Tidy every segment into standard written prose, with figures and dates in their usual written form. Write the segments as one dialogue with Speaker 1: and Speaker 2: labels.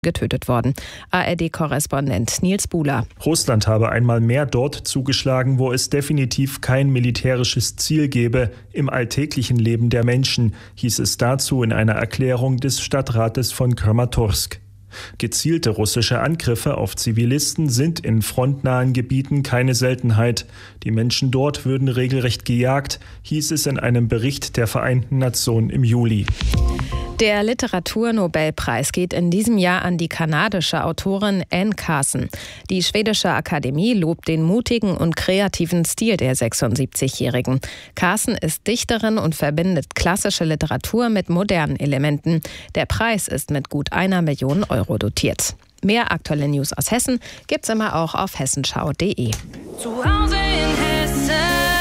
Speaker 1: getötet worden. ARD-Korrespondent Nils Buhler.
Speaker 2: Russland habe einmal mehr dort zugeschlagen, wo es definitiv kein militärisches Ziel gäbe im alltäglichen Leben der Menschen, hieß es dazu in einer Erklärung des Stadtrates von Kramatorsk. Gezielte russische Angriffe auf Zivilisten sind in frontnahen Gebieten keine Seltenheit. Die Menschen dort würden regelrecht gejagt, hieß es in einem Bericht der Vereinten Nationen im Juli.
Speaker 1: Der Literaturnobelpreis geht in diesem Jahr an die kanadische Autorin Anne Carson. Die schwedische Akademie lobt den mutigen und kreativen Stil der 76-Jährigen. Carson ist Dichterin und verbindet klassische Literatur mit modernen Elementen. Der Preis ist mit gut 1 Million Euro dotiert. Mehr aktuelle News aus Hessen gibt's immer auch auf hessenschau.de.
Speaker 3: Zu Hause in Hessen.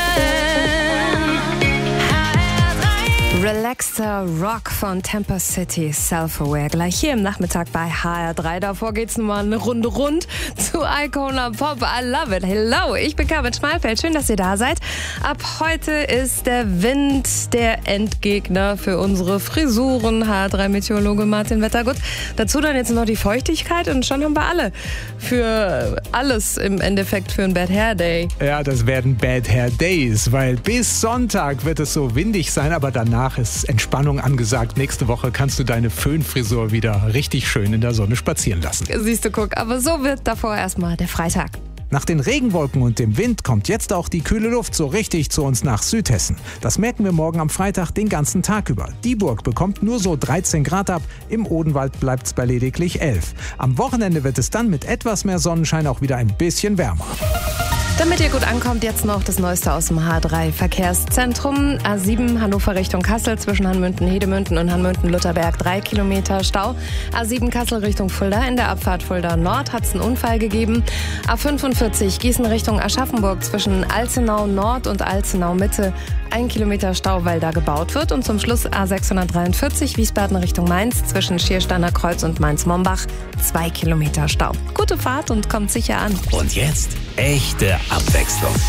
Speaker 4: Relaxter Rock von Temper City, Self-Aware. Gleich hier im Nachmittag bei HR3. Davor geht's nochmal eine Runde rund zu Icona Pop. I love it. Hello, ich bin Carmen Schmalfeld. Schön, dass ihr da seid. Ab heute ist der Wind der Endgegner für unsere Frisuren. HR3-Meteorologe Martin Wettergut. Dazu dann jetzt noch die Feuchtigkeit und schon haben wir alle für alles im Endeffekt für einen Bad Hair Day.
Speaker 5: Ja, das werden Bad Hair Days, weil bis Sonntag wird es so windig sein, aber danach ist Entspannung angesagt. Nächste Woche kannst du deine Föhnfrisur wieder richtig schön in der Sonne spazieren lassen.
Speaker 4: Siehst du, guck, aber so wird davor erstmal der Freitag.
Speaker 5: Nach den Regenwolken und dem Wind kommt jetzt auch die kühle Luft so richtig zu uns nach Südhessen. Das merken wir morgen am Freitag den ganzen Tag über. Dieburg bekommt nur so 13 Grad ab, im Odenwald bleibt es bei lediglich 11. Am Wochenende wird es dann mit etwas mehr Sonnenschein auch wieder ein bisschen wärmer.
Speaker 4: Damit ihr gut ankommt, jetzt noch das Neueste aus dem H3-Verkehrszentrum. A7 Hannover Richtung Kassel zwischen Hanmünden-Hedemünden und Hanmünden-Lutherberg 3 Kilometer Stau. A7 Kassel Richtung Fulda, in der Abfahrt Fulda Nord hat es einen Unfall gegeben. A45 Gießen Richtung Aschaffenburg zwischen Alzenau Nord und Alzenau Mitte 1 Kilometer Stau, weil da gebaut wird. Und zum Schluss A643 Wiesbaden Richtung Mainz zwischen Schiersteiner Kreuz und Mainz-Mombach 2 Kilometer Stau. Gute Fahrt und kommt sicher an.
Speaker 6: Und jetzt echte Abwechslung.